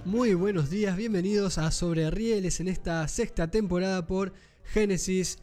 Muy buenos días, bienvenidos a Sobre Rieles en esta sexta temporada por Génesis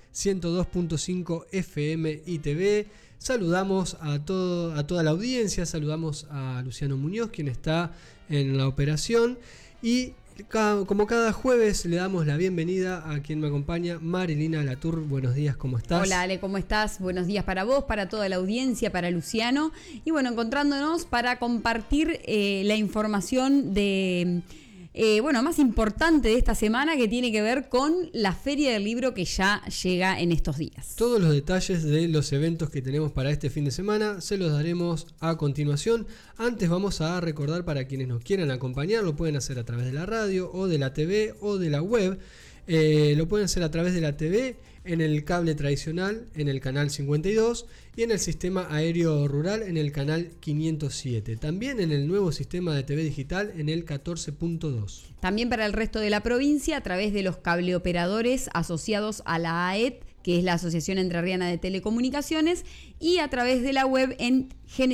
102.5 FM y TV. Saludamos a toda la audiencia, saludamos a Luciano Muñoz, quien está en la operación, y como cada jueves le damos la bienvenida a quien me acompaña, Marilina Latour. Buenos días, ¿cómo estás? Hola Ale, ¿cómo estás? Buenos días para vos, para toda la audiencia, para Luciano. Y bueno, encontrándonos para compartir la información de... más importante de esta semana, que tiene que ver con la Feria del Libro que ya llega en estos días. Todos los detalles de los eventos que tenemos para este fin de semana se los daremos a continuación. Antes vamos a recordar, para quienes nos quieran acompañar, lo pueden hacer a través de la radio o de la TV o de la web. Lo pueden hacer a través de la TV, en el cable tradicional, en el canal 52, y en el sistema aéreo rural, en el canal 507. También en el nuevo sistema de TV digital, en el 14.2. También para el resto de la provincia, a través de los cableoperadores asociados a la AET, que es la Asociación Entrerriana de Telecomunicaciones, y a través de la web en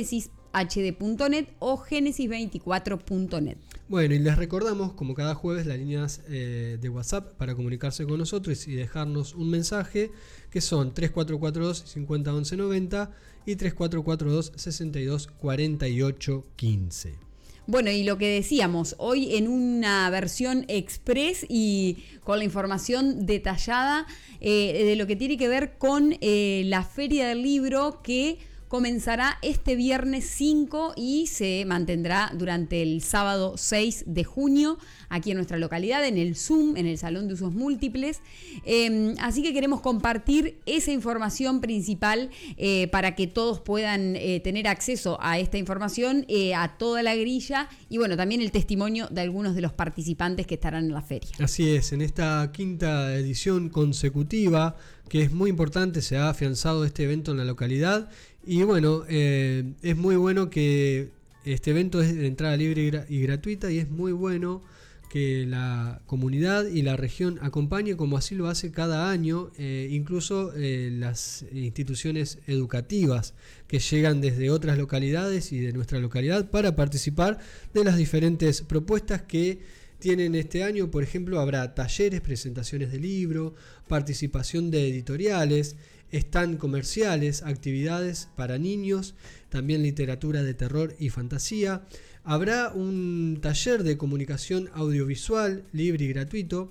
geneshd.net o genesis24.net. Bueno, y les recordamos, como cada jueves, las líneas de WhatsApp para comunicarse con nosotros y dejarnos un mensaje, que son 3442 50 11 90 y 3442 62 48 15. Bueno, y lo que decíamos, hoy en una versión express y con la información detallada de lo que tiene que ver con la Feria del Libro, que comenzará este viernes 5 y se mantendrá durante el sábado 6 de junio aquí en nuestra localidad, en el Zoom, en el Salón de Usos Múltiples. Así que queremos compartir esa información principal para que todos puedan tener acceso a esta información, a toda la grilla, y bueno, también el testimonio de algunos de los participantes que estarán en la feria. Así es, en esta quinta edición consecutiva, que es muy importante, se ha afianzado este evento en la localidad. Y bueno, es muy bueno que este evento es de entrada libre y gratuita, y es muy bueno que la comunidad y la región acompañe, como así lo hace cada año, incluso las instituciones educativas que llegan desde otras localidades y de nuestra localidad para participar de las diferentes propuestas que tienen este año. Por ejemplo, habrá talleres, presentaciones de libro, participación de editoriales, stand comerciales, actividades para niños, también literatura de terror y fantasía. Habrá un taller de comunicación audiovisual libre y gratuito,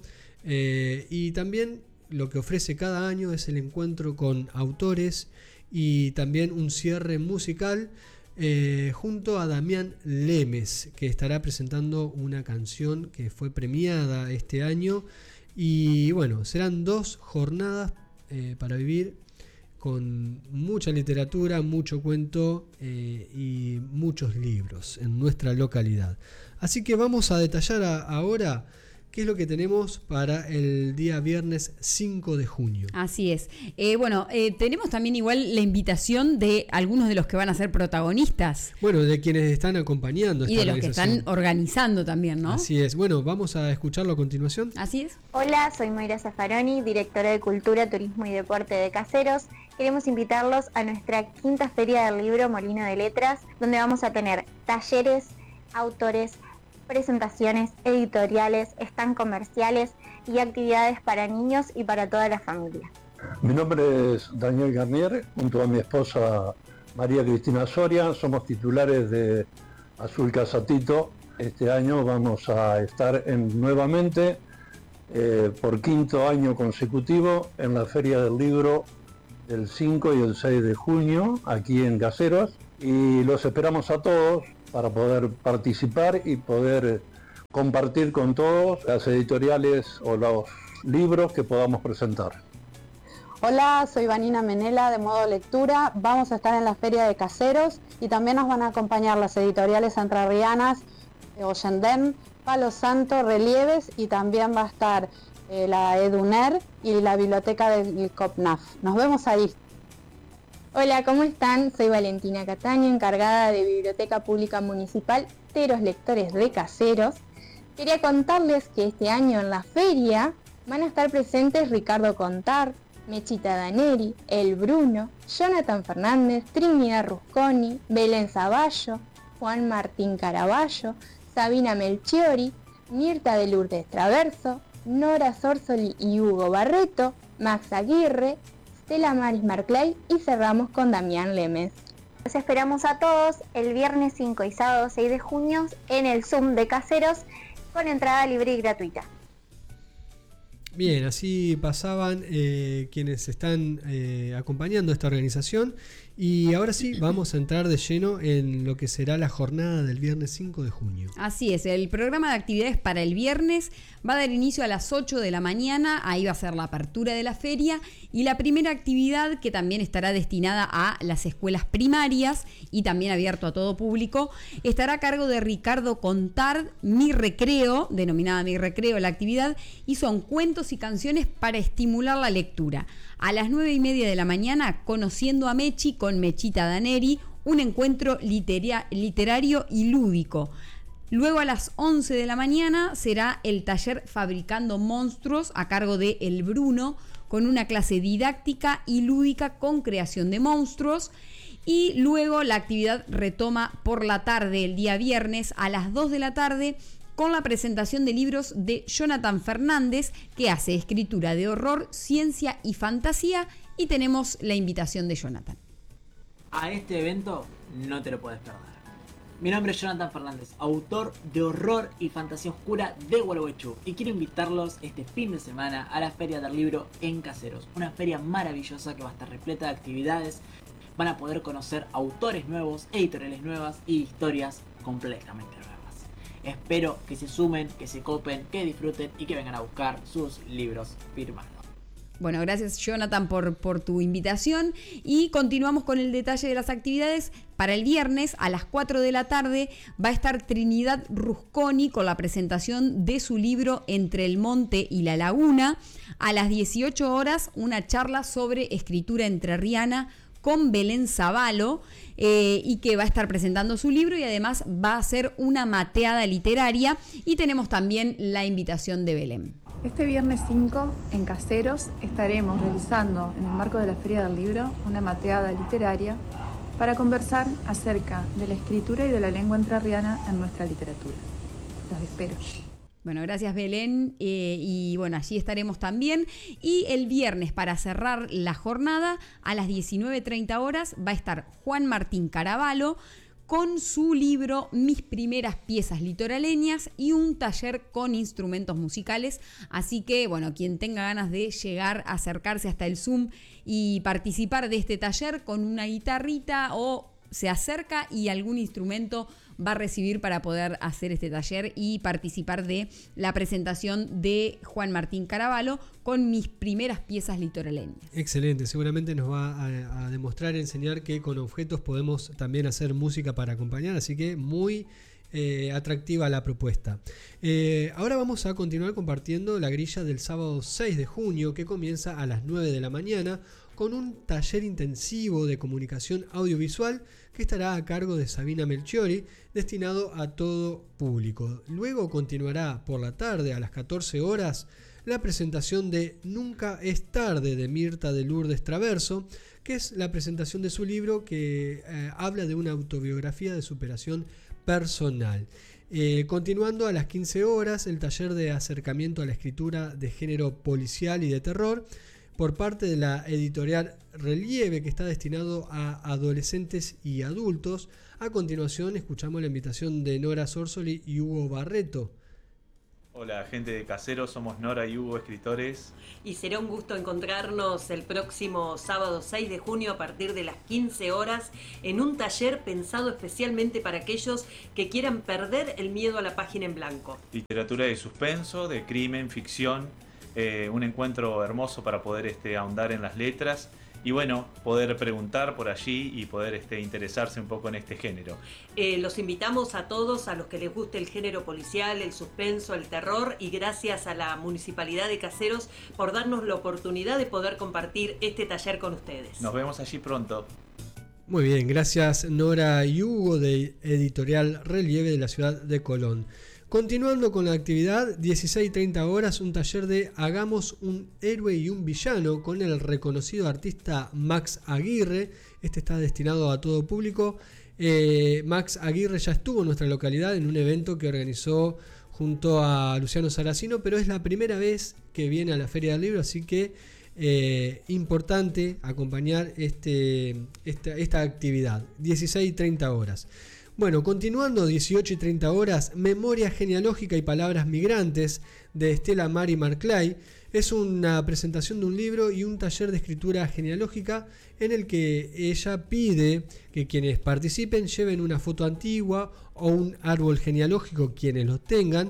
y también lo que ofrece cada año es el encuentro con autores y también un cierre musical junto a Damián Lemes, que estará presentando una canción que fue premiada este año. Y bueno, serán 2 jornadas para vivir con mucha literatura, mucho cuento y muchos libros en nuestra localidad. Así que vamos a detallar ahora qué es lo que tenemos para el día viernes 5 de junio. Así es. Tenemos también igual la invitación de algunos de los que van a ser protagonistas. Bueno, de quienes están acompañando esta y de los que están organizando también, ¿no? Así es. Bueno, vamos a escucharlo a continuación. Así es. Hola, soy Moira Zaffaroni, directora de Cultura, Turismo y Deporte de Caseros. Queremos invitarlos a nuestra quinta Feria del Libro Molino de Letras, donde vamos a tener talleres, autores, presentaciones, editoriales, stand comerciales y actividades para niños y para toda la familia. Mi nombre es Daniel Garnier, junto a mi esposa María Cristina Soria, somos titulares de Azul Casatito. Este año vamos a estar nuevamente por quinto año consecutivo en la Feria del Libro del 5 y el 6 de junio aquí en Caseros, y los esperamos a todos para poder participar y poder compartir con todos las editoriales o los libros que podamos presentar. Hola, soy Vanina Menela de Modo Lectura. Vamos a estar en la Feria de Caseros y también nos van a acompañar las editoriales entrerrianas Ollendem, Palo Santo, Relieves, y también va a estar la EDUNER y la biblioteca del COPNAF. Nos vemos ahí. Hola, ¿cómo están? Soy Valentina Cataño, encargada de Biblioteca Pública Municipal de los Lectores de Caseros. Quería contarles que este año en la feria van a estar presentes Ricardo Contar, Mechita Daneri, El Bruno, Jonathan Fernández, Trinidad Rusconi, Belén Zavallo, Juan Martín Caraballo, Sabina Melchiori, Mirta de Lourdes Traverso, Nora Sorsoli y Hugo Barreto, Max Aguirre, Stella Maris Marclay y cerramos con Damián Lemes. Los esperamos a todos el viernes 5 y sábado 6 de junio en el Zoom de Caseros con entrada libre y gratuita. Bien, así pasaban quienes están acompañando esta organización. Y ahora sí, vamos a entrar de lleno en lo que será la jornada del viernes 5 de junio. Así es, el programa de actividades para el viernes va a dar inicio a las 8 de la mañana, ahí va a ser la apertura de la feria y la primera actividad, que también estará destinada a las escuelas primarias y también abierto a todo público, estará a cargo de Ricardo Contard, Mi Recreo, denominada Mi Recreo la actividad, y son cuentos y canciones para estimular la lectura. A las 9:30 de la mañana, Conociendo a Mechi con Mechita Daneri, un encuentro literario y lúdico. Luego a las 11 de la mañana será el taller Fabricando Monstruos a cargo de El Bruno, con una clase didáctica y lúdica con creación de monstruos. Y luego la actividad retoma por la tarde, el día viernes, a las 2 de la tarde, con la presentación de libros de Jonathan Fernández, que hace escritura de horror, ciencia y fantasía, y tenemos la invitación de Jonathan. A este evento no te lo puedes perder. Mi nombre es Jonathan Fernández, autor de horror y fantasía oscura de Gualeguaychú, y quiero invitarlos este fin de semana a la Feria del Libro en Caseros, una feria maravillosa que va a estar repleta de actividades. Van a poder conocer autores nuevos, editoriales nuevas y historias completamente nuevas. Espero que se sumen, que se copen, que disfruten y que vengan a buscar sus libros firmados. Bueno, gracias Jonathan por tu invitación y continuamos con el detalle de las actividades. Para el viernes a las 4 de la tarde va a estar Trinidad Rusconi con la presentación de su libro Entre el Monte y la Laguna. A las 18 horas una charla sobre escritura entrerriana con Belén Zavalo, y que va a estar presentando su libro y además va a hacer una mateada literaria, y tenemos también la invitación de Belén. Este viernes 5 en Caseros estaremos realizando en el marco de la Feria del Libro una mateada literaria para conversar acerca de la escritura y de la lengua entrerriana en nuestra literatura. Los espero. Bueno, gracias Belén, y bueno, allí estaremos también. Y el viernes, para cerrar la jornada, a las 19:30 horas, va a estar Juan Martín Caravalo con su libro Mis primeras piezas litoraleñas y un taller con instrumentos musicales. Así que, bueno, quien tenga ganas de llegar, acercarse hasta el Zoom y participar de este taller con una guitarrita, o se acerca y algún instrumento va a recibir para poder hacer este taller y participar de la presentación de Juan Martín Caravalo con Mis primeras piezas litoraleñas. Excelente, seguramente nos va a demostrar, enseñar que con objetos podemos también hacer música para acompañar, así que muy atractiva la propuesta. Ahora vamos a continuar compartiendo la grilla del sábado 6 de junio, que comienza a las 9 de la mañana con un taller intensivo de comunicación audiovisual que estará a cargo de Sabina Melchiori, destinado a todo público. Luego continuará por la tarde a las 14 horas la presentación de Nunca es tarde de Mirta de Lourdes Traverso, que es la presentación de su libro que habla de una autobiografía de superación personal. Continuando a las 15 horas el taller de acercamiento a la escritura de género policial y de terror por parte de la editorial Relieve, que está destinado a adolescentes y adultos. A continuación escuchamos la invitación de Nora Sorsoli y Hugo Barreto. Hola gente de Caseros, somos Nora y Hugo, escritores. Y será un gusto encontrarnos el próximo sábado 6 de junio a partir de las 15 horas en un taller pensado especialmente para aquellos que quieran perder el miedo a la página en blanco. Literatura de suspenso, de crimen, ficción, un encuentro hermoso para poder ahondar en las letras y bueno, poder preguntar por allí y poder interesarse un poco en este género. Los invitamos a todos, a los que les guste el género policial, el suspenso, el terror, y gracias a la Municipalidad de Caseros por darnos la oportunidad de poder compartir este taller con ustedes. Nos vemos allí pronto. Muy bien, gracias Nora y Hugo de Editorial Relieve de la ciudad de Colón. Continuando con la actividad, 16:30 horas, un taller de Hagamos un héroe y un villano con el reconocido artista Max Aguirre. Este está destinado a todo público. Max Aguirre ya estuvo en nuestra localidad en un evento que organizó junto a Luciano Saracino, pero es la primera vez que viene a la Feria del Libro, así que importante acompañar esta actividad, 16 y 30 horas. Bueno, continuando, 18 y 30 horas, Memoria genealógica y palabras migrantes de Estela Mari Marclay. Es una presentación de un libro y un taller de escritura genealógica en el que ella pide que quienes participen lleven una foto antigua o un árbol genealógico, quienes lo tengan,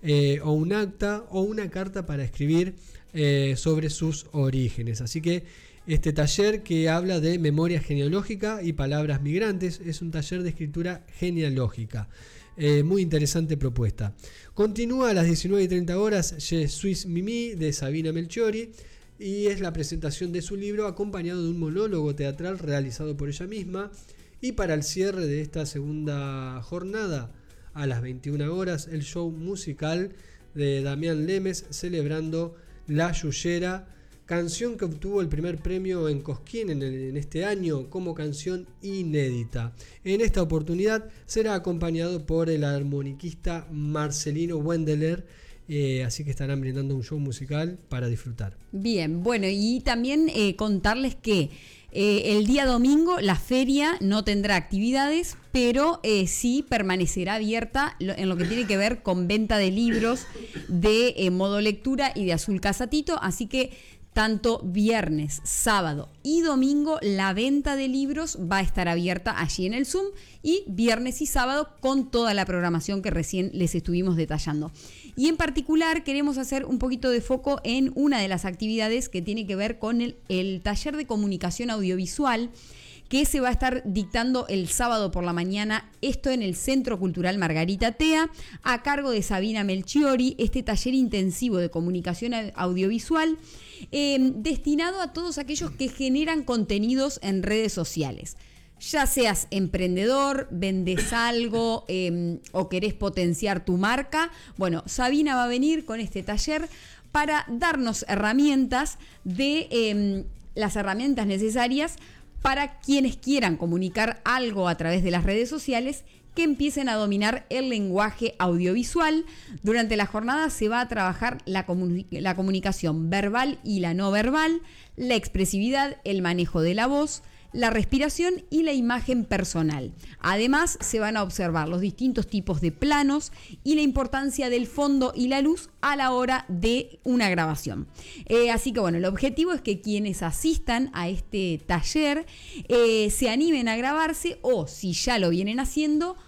o un acta o una carta para escribir sobre sus orígenes. Así que este taller, que habla de memoria genealógica y palabras migrantes, es un taller de escritura genealógica. Muy interesante propuesta. Continúa a las 19 y 30 horas Je suis Mimi de Sabina Melchiori, y es la presentación de su libro acompañado de un monólogo teatral realizado por ella misma. Y para el cierre de esta segunda jornada, a las 21 horas, el show musical de Damián Lemes celebrando La Yuyera, canción que obtuvo el primer premio en Cosquín en este año como canción inédita. En esta oportunidad será acompañado por el armoniquista Marcelino Wendeler, así que estarán brindando un show musical para disfrutar. Bien, bueno, y también contarles que el día domingo la feria no tendrá actividades, pero sí permanecerá abierta en lo que tiene que ver con venta de libros de Modo Lectura y de Azul Casatito, así que tanto viernes, sábado y domingo la venta de libros va a estar abierta allí en el Zoom, y viernes y sábado con toda la programación que recién les estuvimos detallando. Y en particular queremos hacer un poquito de foco en una de las actividades que tiene que ver con el taller de comunicación audiovisual, que se va a estar dictando el sábado por la mañana, esto en el Centro Cultural Margarita Tea, a cargo de Sabina Melchiori, este taller intensivo de comunicación audiovisual, destinado a todos aquellos que generan contenidos en redes sociales. Ya seas emprendedor, vendes algo o querés potenciar tu marca, bueno, Sabina va a venir con este taller para darnos herramientas las herramientas necesarias para quienes quieran comunicar algo a través de las redes sociales, que empiecen a dominar el lenguaje audiovisual. Durante la jornada se va a trabajar la comunicación verbal y la no verbal, la expresividad, el manejo de la voz, la respiración y la imagen personal. Además, se van a observar los distintos tipos de planos y la importancia del fondo y la luz a la hora de una grabación. Así que bueno, el objetivo es que quienes asistan a este taller se animen a grabarse, o si ya lo vienen haciendo,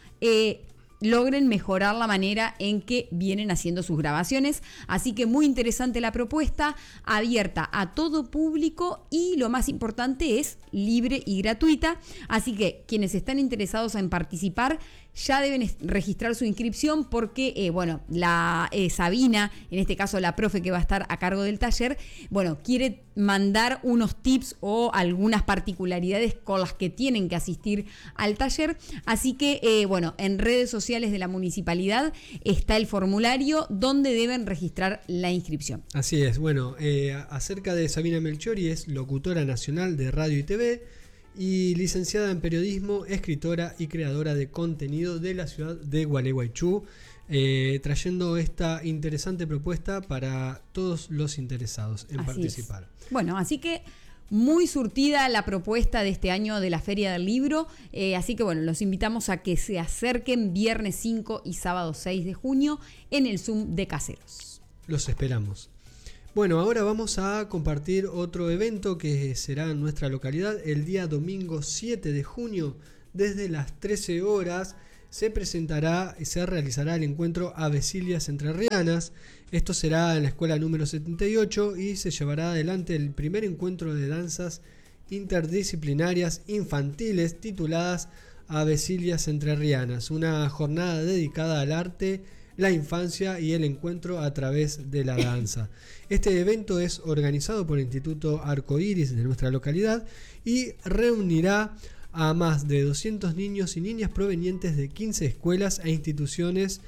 logren mejorar la manera en que vienen haciendo sus grabaciones. Así que muy interesante la propuesta, abierta a todo público y, lo más importante, es libre y gratuita. Así que quienes están interesados en participar ya deben registrar su inscripción, porque la Sabina, en este caso la profe que va a estar a cargo del taller, quiere mandar unos tips o algunas particularidades con las que tienen que asistir al taller. Así que en redes sociales de la municipalidad está el formulario donde deben registrar la inscripción. Así es. Acerca de Sabina Melchiori, es locutora nacional de radio y TV y licenciada en periodismo, escritora y creadora de contenido de la ciudad de Gualeguaychú, trayendo esta interesante propuesta para todos los interesados en participar. Así que muy surtida la propuesta de este año de la Feria del Libro, así que los invitamos a que se acerquen viernes 5 y sábado 6 de junio en el Zoom de Caseros. Los esperamos. Ahora vamos a compartir otro evento que será en nuestra localidad el día domingo 7 de junio. Desde las 13 horas se realizará el encuentro Avecilias Entrerrianas. Esto será en la escuela número 78 y se llevará adelante el primer encuentro de danzas interdisciplinarias infantiles tituladas Avecilias Entrerrianas, una jornada dedicada al arte, la infancia y el encuentro a través de la danza. Este evento es organizado por el Instituto Arcoíris de nuestra localidad y reunirá a más de 200 niños y niñas provenientes de 15 escuelas e instituciones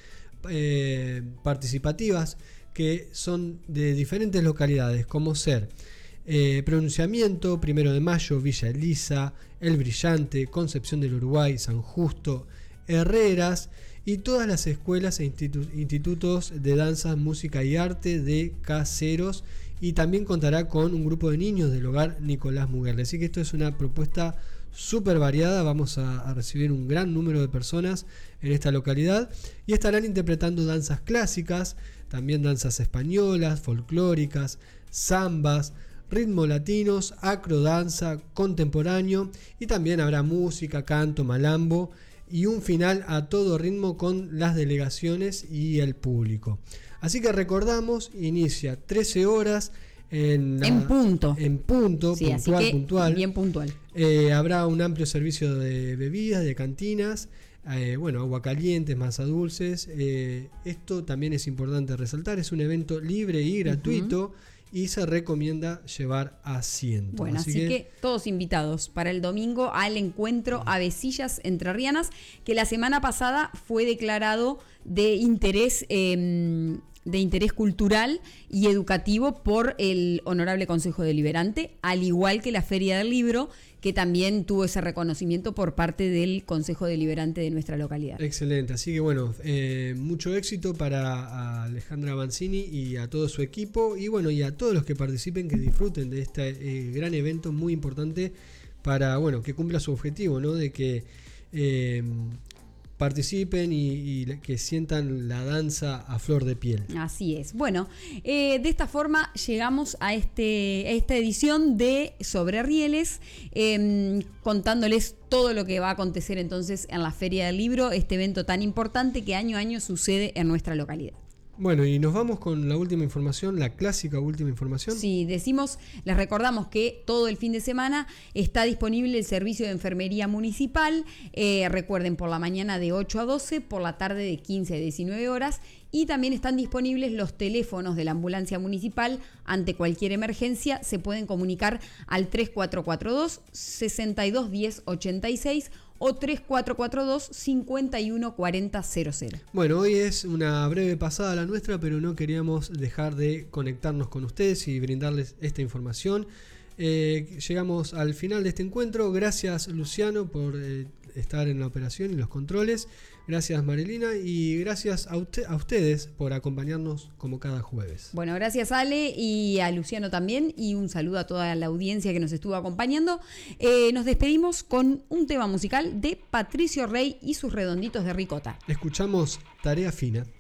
participativas que son de diferentes localidades, como ser Pronunciamiento, 1 de Mayo, Villa Elisa, El Brillante, Concepción del Uruguay, San Justo, herreras y todas las escuelas e institutos de danza, música y arte de Caseros, y también contará con un grupo de niños del hogar Nicolás Muguerle. Así que esto es una propuesta súper variada. Vamos a recibir un gran número de personas en esta localidad y estarán interpretando danzas clásicas, también danzas españolas, folclóricas, zambas, ritmos latinos, acrodanza, contemporáneo, y también habrá música, canto, malambo y un final a todo ritmo con las delegaciones y el público. Así que recordamos, inicia 13 horas en punto. Sí, puntual, así que puntual. Bien puntual. Habrá un amplio servicio de bebidas, de cantinas, agua caliente, masa dulces. Esto también es importante resaltar, es un evento libre y gratuito. Y se recomienda llevar asiento. Bueno, así que todos invitados para el domingo al encuentro Avecillas Entrerrianas, que la semana pasada fue declarado de interés cultural y educativo por el Honorable Consejo Deliberante, al igual que la Feria del Libro, que también tuvo ese reconocimiento por parte del Consejo Deliberante de nuestra localidad. Excelente, así que bueno, mucho éxito para Alejandra Mancini y a todo su equipo, y bueno, y a todos los que participen, que disfruten de este gran evento muy importante para, bueno, que cumpla su objetivo, ¿no? De que participen y que sientan la danza a flor de piel. Así es. Bueno, de esta forma llegamos a esta edición de Sobre Rieles, contándoles todo lo que va a acontecer entonces en la Feria del Libro, este evento tan importante que año a año sucede en nuestra localidad. Bueno, y nos vamos con la última información, la clásica última información. Sí, les recordamos que todo el fin de semana está disponible el servicio de enfermería municipal. Recuerden, por la mañana de 8 a 12, por la tarde de 15 a 19 horas. Y también están disponibles los teléfonos de la ambulancia municipal. Ante cualquier emergencia se pueden comunicar al 3442 621086 o 3442 514000. Bueno, hoy es una breve pasada la nuestra, pero no queríamos dejar de conectarnos con ustedes y brindarles esta información. Llegamos al final de este encuentro. Gracias, Luciano, por estar en la operación y los controles. Gracias, Marilina, y gracias a ustedes por acompañarnos como cada jueves. Bueno, gracias, Ale, y a Luciano también, y un saludo a toda la audiencia que nos estuvo acompañando. Nos despedimos con un tema musical de Patricio Rey y sus Redonditos de Ricota. Escuchamos Tarea Fina.